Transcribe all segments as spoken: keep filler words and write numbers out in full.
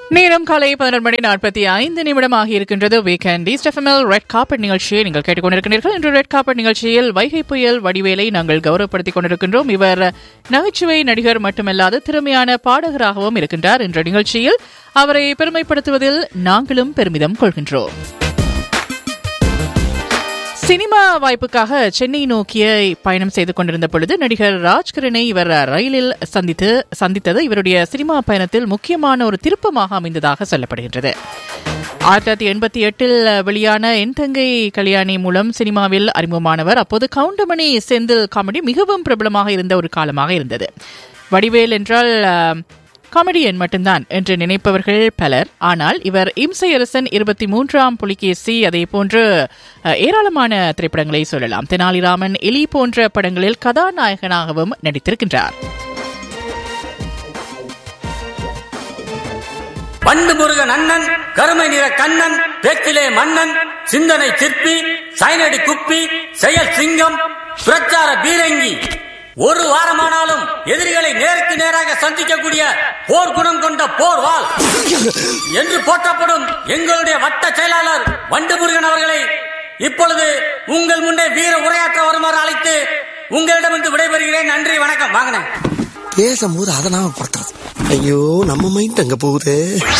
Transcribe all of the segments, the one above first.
நேரம் காலை பதினொரு மணி நாற்பத்தி ஐந்து நிமிடம் ஆகியிருக்கின்றது. வீக்கெண்ட் ஈஸ்ட் எஃப்எம்எல் ரெட் கார்பெட் நிகழ்ச்சியை நீங்கள் கேட்டுக்கொண்டிருக்கிறீர்கள். இன்று ரெட் கார்பெட் நிகழ்ச்சியில் வைகை புயல் வடிவேலை நாங்கள் கௌரவப்படுத்திக் கொண்டிருக்கின்றோம். இவர் நகைச்சுவை நடிகர் மட்டுமல்லாது திறமையான பாடகராகவும் இருக்கின்றார். இன்ற நிகழ்ச்சியில் அவரை பெருமைப்படுத்துவதில் நாங்களும் பெருமிதம் கொள்கின்றோம். சினிமா வாய்ப்புக்காக சென்னை நோக்கிய பயணம் செய்து கொண்டிருந்த பொழுது நடிகர் ராஜ்கிரனை இவர் ரயிலில் சந்தித்து சந்தித்தது இவருடைய சினிமா பயணத்தில் முக்கியமான ஒரு திருப்பமாக அமைந்ததாக சொல்லப்படுகின்றது. ஆயிரத்தி தொள்ளாயிரத்தி எண்பத்தி எட்டில் வெளியான என் தங்கை கல்யாணி மூலம் சினிமாவில் அறிமுகமானவர். அப்போது கவுண்டமணி செந்தில் காமெடி மிகவும் பிரபலமாக இருந்த ஒரு காலமாக இருந்தது. வடிவேல் என்றால் காமெடியன் மட்டும்தான் என்று நினைப்பவர்கள் பலர். ஆனால் இவர் இம்சையரசன், இருபத்தி மூன்றாம் புலிகேசி, அதே போன்று ஏராளமான திரைப்படங்களை சொல்லலாம். தெனாலிராமன், எலி போன்ற படங்களில் கதாநாயகனாகவும் நடித்திருக்கின்றார். பண்டு முருகன் அண்ணன், கருமை நிற கண்ணன், பேச்சிலே மன்னன், சிந்தனை சிற்பி, சைனடி குப்பி, செயல் சிங்கம், பிரச்சார பீரங்கி, ஒரு வாரமானாலும் எதிரிகளை நேருக்கு நேராக சந்திக்கக்கூடிய போர் குணம் கொண்ட போர் வாள் என்று போற்றப்படும் எங்களுடைய வட்ட செயலாளர் வண்டுமுருகன் அவர்களை இப்பொழுது உங்கள் முன்னே வீர உரையாற்ற வருமாறு அழைத்து உங்களிடமிருந்து விடைபெறுகிறேன். நன்றி, வணக்கம். வாங்கினேன் பேசும்போது அதை நாம படுத்துறது. ஐயோ, நம்ம மைண்ட் அங்க போகுது.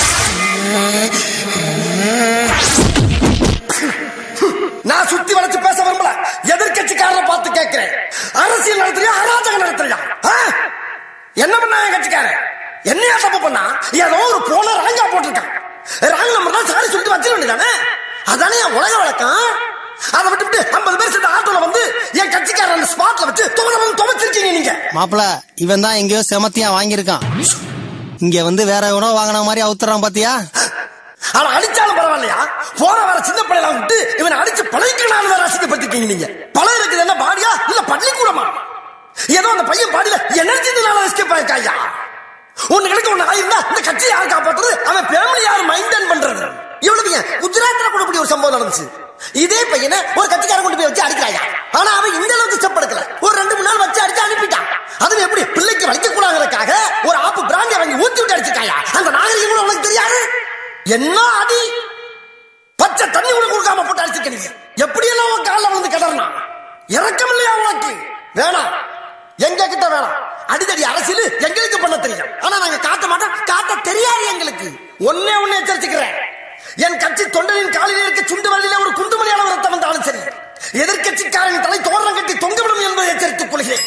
நான் சுத்தி வளைச்சு பேச விரும்பல. எதிர்கட்சிக்காரரை பார்த்து கேட்கிறேன், அரசியல் நடத்துறியா அராஜகம் நடத்துறியா? என்ன பண்ணா என் கட்சிக்காரன்? என்னையா தப்பு பண்ணா? ஏதோ ஒரு போன ராங்கா போட்டிருக்கான். ராங் நம்பர் தான் சாரி சொல்லிட்டு வச்சிட வேண்டியதானே? அதானே என் உலக வழக்கம். அதை விட்டு ஐம்பது பேர் சேர்ந்த ஆட்டோல வந்து என் கட்சிக்காரன் ஸ்பாட்ல வச்சு துவச்சிருக்கீங்க நீங்க. மாப்பிள, இவன் தான் எங்கேயோ செமத்தியா வாங்கியிருக்கான். இங்க வந்து வேற உணவு வாங்கின மாதிரி அவுத்துறான் பாத்தியா? அவன் அடிச்சாலும் பரவாயில்லையா? போற வர சின்ன பிள்ளைல விட்டு இவனை அடிச்சு பழகிக்கணும் வேற அசிங்கப்படுத்திருக்கீங்க நீங்க. பழம் இருக்குது என்ன பாடியா இல்ல பள்ளிக்கூடமா? ஏதோ அந்த பையன் பாடியில எனர்ஜினால எஸ்கேப் ஆயிருக்காயா? ஒண்ணு கிடைக்க ஒண்ணு ஆயிருந்தா இந்த கட்சியை யாரு காப்பாற்றுறது? அவன் ஃபேமிலி யாரு மெயின்டைன் பண்றது? இவனுக்கு குஜராத்ல கூட இப்படி ஒரு சம்பவம் நடந்துச்சு. இதே பையனை ஒரு கட்சிக்காரன் கொண்டு போய் வச்சு அடிக்கிறாயா? ஆனா அவன் இந்த அளவுக்கு ஸ்டெப் எடுக்கல. ஒரு ரெண்டு மூணு நாள் வச்சு அடிச்சு அனுப்பிட்டான். அதுவும் எப்படி பிள்ளைக்கு வலிக்க கூடாதுக்காக ஒரு ஆப்பு பிராண்டி வாங்கி ஊத்தி விட்டு அடிச்சுட்டாயா? அந்த நாகரிகம் கூட உனக்கு தெரியாது. என்ன அடி? பச்சை தண்ணி கூட கொடுக்காம போட்டு அடிச்சுக்கிறீங்க. எப்படி எல்லாம் உன் காலில் வந்து கிடறனா? இறக்கம் இல்லையா உனக்கு? வேணாம், எங்க கிட்ட வேணாம். அடிதடி அரசியல் எங்களுக்கு பண்ண தெரியும். ஆனா நாங்க காட்ட மாட்டோம், காட்ட தெரியாது எங்களுக்கு. ஒன்னே ஒன்னு எச்சரிச்சுக்கிறேன், என் கட்சி தொண்டரின் காலில் இருக்க சுண்டு வழியில ஒரு குண்டுமணி அளவு ரத்தம் வந்தாலும் சரி, எதிர்கட்சிக்காரன் தலை தோரணம் கட்டி தொங்கவிடும் என்பதை எச்சரித்துக் கொள்கிறேன்.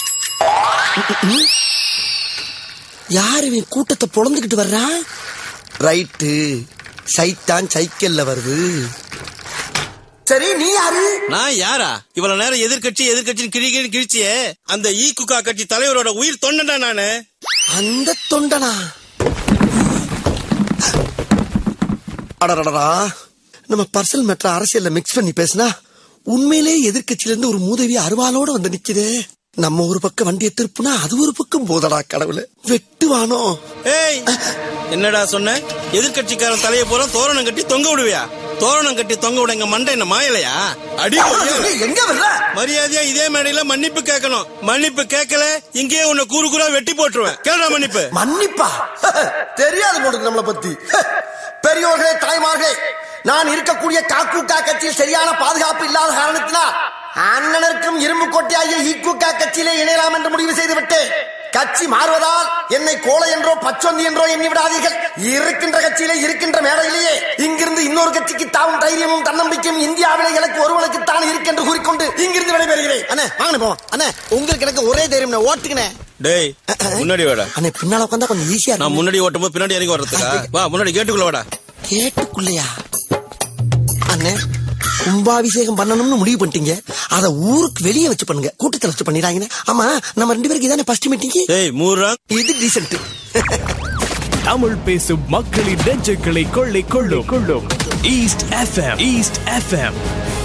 யாரு கூட்டத்தை பொழந்துகிட்டு வர்றான்? ரைட்டு, சைத்தான் சைக்கிள்ல வருது. சரி, நீ யாரு? நான் யாரா? இவ்வளவு நேரம் எதிர்கட்சி எதிர்கட்சின்னு கிழி கிழி கிழிச்சியே அந்த ஈ குக்கா கட்சி தலைவரோட உயிர் தொண்டனா நானு. அந்த தொண்டனா? அடடா, நம்ம பர்சனல் மேட்டர் அரசியல்ல மிக்ஸ் பண்ணி பேசினா உண்மையிலே எதிர்கட்சியில இருந்து ஒரு மூதவி அருவாளோட வந்து நிக்குதே. நம்ம ஒரு பக்கம் வண்டியை திருப்புனா அது ஒரு பக்கம் போதடா கடவுளே, வெட்டுவானோ? ஏய், என்னடா சொன்ன? எதிர்கட்சிக்காரன் தலைய போற தோரணம் கட்டி தொங்க விடுவியா? தோரணம் கட்டி தொங்க விட எங்க மண்டை என்ன மாயலையா? அடி எங்க வரல? மரியாதையா இதே மேடையில மன்னிப்பு கேட்கணும். மன்னிப்பு கேட்கல இங்கேயே உன்னை கூறு கூறா வெட்டி போட்டுருவேன். கேளுடா மன்னிப்பு. மன்னிப்பா? தெரியாது போடுது நம்மளை பத்தி. பெரியோர்களே, தாய்மார்களே, நான் இருக்கக்கூடிய காக்கூக்கா கட்சியில் சரியான பாதுகாப்பு இல்லாத காரணத்தினால் அண்ணனருக்கும் இரும்பு கோட்டையாகிய ஈக்குக்கா கட்சியிலே இணையலாம் என்று முடிவு செய்து விட்டேன். கட்சி மாறுவதால் என்னை கோலை என்றோ பச்சொந்தி என்றோ எண்ணி விடாதீர்கள். இருக்கின்ற கட்சியிலே இருக்கின்ற மேடையிலேயே இங்கிருந்து இன்னொரு கட்சிக்கு தாவும் தைரியமும் தன்னம்பிக்கையும் இந்தியாவிலே எனக்கு ஒருவனுக்கு தான் இருக்கென்று கூறிக்கொண்டு இங்கிருந்து விடைபெறுகிறேன். அண்ணே வாங்க போவோம். அண்ணே, உங்களுக்கு எனக்கு ஒரே தைரியம், ஓட்டுக்கினேன். டேய், முன்னாடி வாடா. அண்ணே, பின்னால உட்காந்தா கொஞ்சம் ஈஸியா. நான் முன்னாடி ஓட்டும் போது பின்னாடி இறங்கி வர்றதுக்கா? வா, முன்னாடி கேட்டுக்குள்ள வாடா. கேட்டுக்குள்ளையா? அண்ணே, கும்பாபிஷேகம் பண்ணணும்னு முடிவு பண்ணிட்டீங்க, அத ஊருக்கு வெளியே வச்சு பண்ணுங்க, கூட்டத்தில் வச்சு பண்ணிடாங்க. ஆமா, நம்ம ரெண்டு பேருக்கு இதானே ஃபர்ஸ்ட் மீட்டிங். ஏய் மூரா, இது டீசன்ட். தமிழ் பேசும் மக்களின் நெஞ்சுகளை கொள்ளை கொள்ளும் கொள்ளும் ஈஸ்ட் எஃப்எம். East FM